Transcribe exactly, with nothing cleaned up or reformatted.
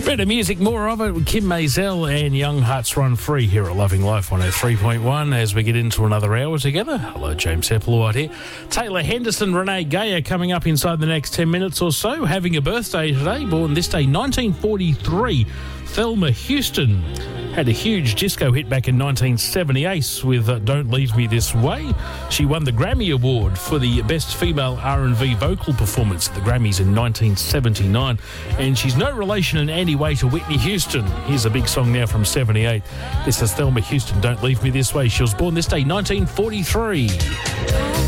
Better music, more of it with Kim Maisel and Young Hearts Run Free here at Loving Life one oh three point one as we get into another hour together. Hello, James Hepplewhite here. Taylor Henderson, Renee Gayer coming up inside the next ten minutes or so. Having a birthday today, born this day, nineteen forty-three. Thelma Houston had a huge disco hit back in nineteen seventy-eight with uh, Don't Leave Me This Way. She won the Grammy Award for the Best Female R and B Vocal Performance at the Grammys in nineteen seventy-nine. And she's no relation in any way to Whitney Houston. Here's a big song now from seventy-eight. This is Thelma Houston, Don't Leave Me This Way. She was born this day, nineteen forty-three.